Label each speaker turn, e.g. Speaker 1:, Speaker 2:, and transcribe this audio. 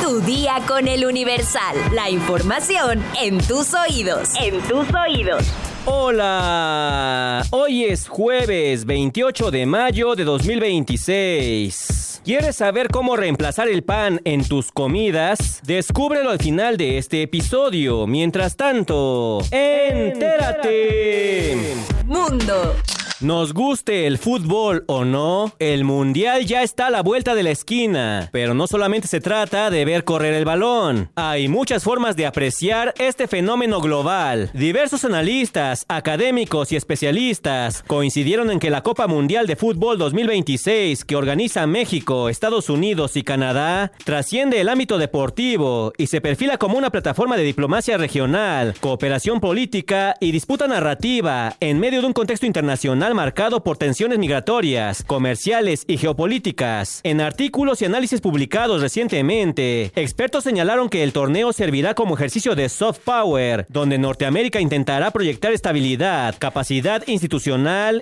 Speaker 1: Tu día con el Universal. La información en tus oídos. En tus oídos.
Speaker 2: Hola, hoy es jueves 28 de mayo de 2026. ¿Quieres saber cómo reemplazar el pan en tus comidas? Descúbrelo al final de este episodio. Mientras tanto, ¡entérate!
Speaker 1: Mundo.
Speaker 2: Nos guste el fútbol o no, el mundial ya está a la vuelta de la esquina. Pero no solamente se trata de ver correr el balón. Hay muchas formas de apreciar este fenómeno global. Diversos analistas, académicos y especialistas coincidieron en que la Copa Mundial de Fútbol 2026, que organiza México, Estados Unidos y Canadá, trasciende el ámbito deportivo y se perfila como una plataforma de diplomacia regional, cooperación política y disputa narrativa en medio de un contexto internacional marcado por tensiones migratorias, comerciales y geopolíticas. En artículos y análisis publicados recientemente, expertos señalaron que el torneo servirá como ejercicio de soft power, donde Norteamérica intentará proyectar estabilidad, capacidad institucional